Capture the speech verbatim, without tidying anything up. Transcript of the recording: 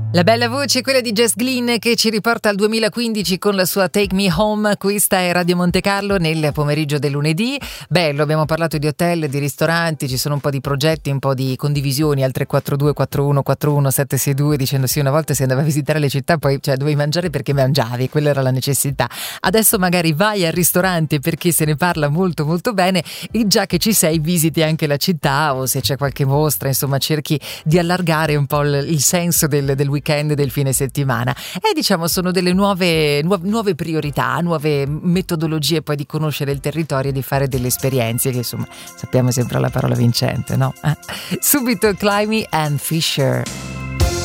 La bella voce è quella di Jess Glynn che ci riporta al duemilaquindici con la sua Take Me Home. Questa è Radio Monte Carlo nel pomeriggio del lunedì. Bello, abbiamo parlato di hotel, di ristoranti, ci sono un po' di progetti, un po' di condivisioni al tre quattro due quattro uno quattro uno sette sei due, dicendo sì, una volta si andava a visitare le città, poi cioè, dovevi mangiare perché mangiavi, quella era la necessità. Adesso magari vai al ristorante perché se ne parla molto molto bene e già che ci sei visiti anche la città o se c'è qualche mostra, insomma cerchi di allargare un po' il, il senso del, del weekend, del fine settimana. E diciamo sono delle nuove, nuove, nuove priorità, nuove metodologie poi di conoscere il territorio e di fare delle esperienze che insomma sappiamo sempre la parola vincente, no? Eh? Subito Climby and Fisher.